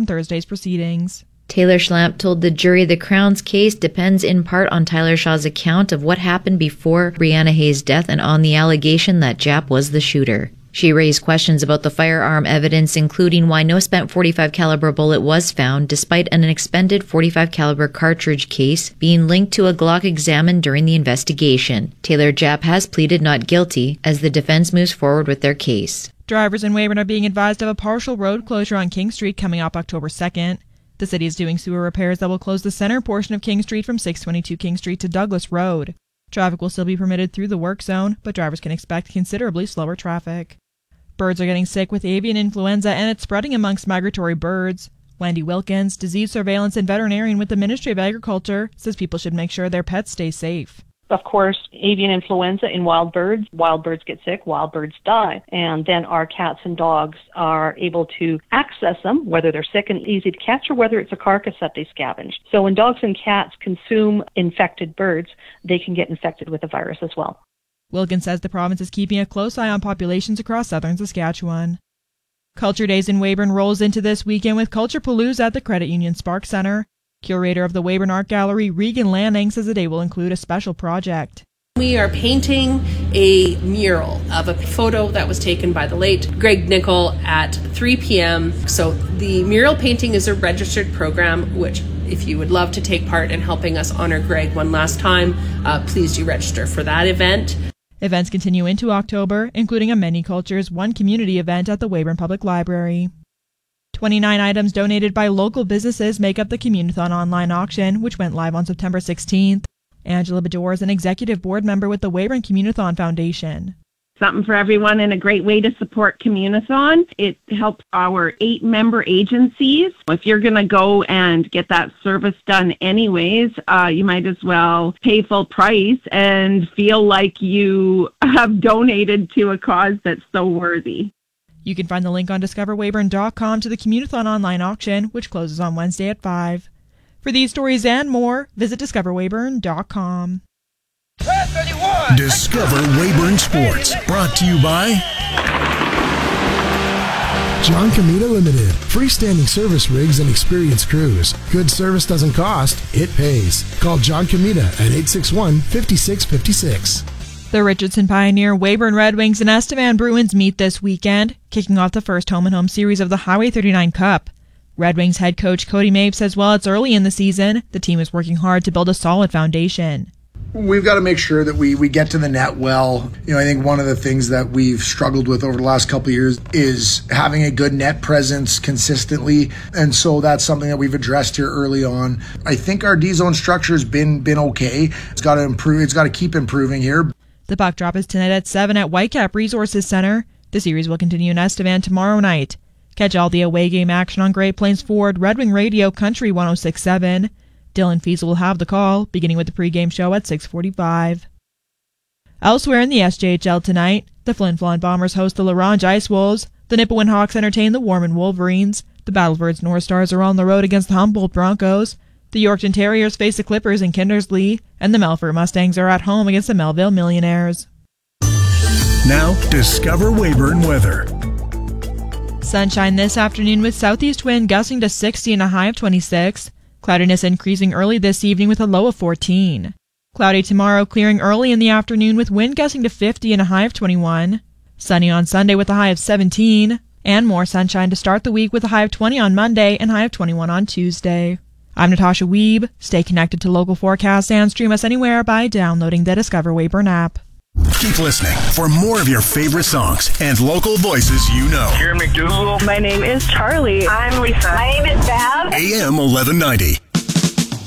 from Thursday's proceedings. Taylor Schlamp told the jury the Crown's case depends in part on Tyler Shaw's account of what happened before Brianna Hayes' death and on the allegation that Japp was the shooter. She raised questions about the firearm evidence, including why no spent .45 caliber bullet was found, despite an expended .45 caliber cartridge case being linked to a Glock examined during the investigation. Taylor Japp has pleaded not guilty as the defense moves forward with their case. Drivers in Weyburn are being advised of a partial road closure on King Street coming up October 2nd. The city is doing sewer repairs that will close the center portion of King Street from 622 King Street to Douglas Road. Traffic will still be permitted through the work zone, but drivers can expect considerably slower traffic. Birds are getting sick with avian influenza, and it's spreading amongst migratory birds. Wendy Wilkins, disease surveillance and veterinarian with the Ministry of Agriculture, says people should make sure their pets stay safe. Of course, avian influenza in wild birds get sick, wild birds die, and then our cats and dogs are able to access them, whether they're sick and easy to catch or whether it's a carcass that they scavenge. So when dogs and cats consume infected birds, they can get infected with the virus as well. Wilkins says the province is keeping a close eye on populations across southern Saskatchewan. Culture Days in Weyburn rolls into this weekend with Culture Palooza at the Credit Union Spark Centre. Curator of the Weyburn Art Gallery, Regan Lanning, says the day will include a special project. We are painting a mural of a photo that was taken by the late Greg Nicol at 3 p.m. So the mural painting is a registered program, which if you would love to take part in helping us honor Greg one last time, please do register for that event. Events continue into October, including a Many Cultures One Community event at the Weyburn Public Library. 29 items donated by local businesses make up the Communithon online auction, which went live on September 16th. Angela Bador is an executive board member with the Weyburn Communithon Foundation. Something for everyone and a great way to support Communithon. It helps our 8 member agencies. If you're going to go and get that service done anyways, you might as well pay full price and feel like you have donated to a cause that's so worthy. You can find the link on discoverweyburn.com to the Communithon online auction, which closes on Wednesday at 5. For these stories and more, visit discoverweyburn.com. Discover Weyburn Sports, brought to you by John Comita Limited. Freestanding service rigs and experienced crews. Good service doesn't cost, it pays. Call John Comita at 861-5656. The Richardson Pioneer, Weyburn Red Wings, and Estevan Bruins meet this weekend, kicking off the first home-and-home series of the Highway 39 Cup. Red Wings head coach Cody Mabe says while it's early in the season, the team is working hard to build a solid foundation. We've got to make sure that we get to the net well. I think one of the things that we've struggled with over the last couple of years is having a good net presence consistently, and so that's something that we've addressed here early on. I think our D-zone structure has been okay. It's got to improve. It's got to keep improving here. The puck drop is tonight at 7 at Whitecap Resources Center. The series will continue in Estevan tomorrow night. Catch all the away game action on Great Plains Ford, Red Wing Radio, Country 106.7. Dylan Fiesel will have the call, beginning with the pregame show at 6:45. Elsewhere in the SJHL tonight, the Flin Flon Bombers host the La Ronge Ice Wolves, the Nipawin Hawks entertain the Warman Wolverines, the Battlefords North Stars are on the road against the Humboldt Broncos, the Yorkton Terriers face the Clippers in Kindersley, and the Melfort Mustangs are at home against the Melville Millionaires. Now, discover Weyburn weather. Sunshine this afternoon with southeast wind gusting to 60 and a high of 26. Cloudiness increasing early this evening with a low of 14. Cloudy tomorrow, clearing early in the afternoon with wind gusting to 50 and a high of 21. Sunny on Sunday with a high of 17. And more sunshine to start the week with a high of 20 on Monday and high of 21 on Tuesday. I'm Natasha Wiebe. Stay connected to local forecasts and stream us anywhere by downloading the Discover Weyburn app. Keep listening for more of your favorite songs and local voices you know. Here in McDougal. My name is Charlie. I'm Lisa. My name is Bev. AM 1190.